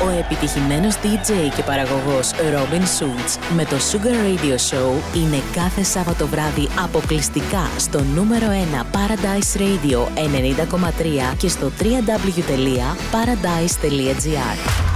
Ο επιτυχημένος DJ και παραγωγός Robin Schulz με το Sugar Radio Show είναι κάθε Σάββατο βράδυ αποκλειστικά στο νούμερο 1 Paradise Radio 90,3 και στο www.paradise.gr.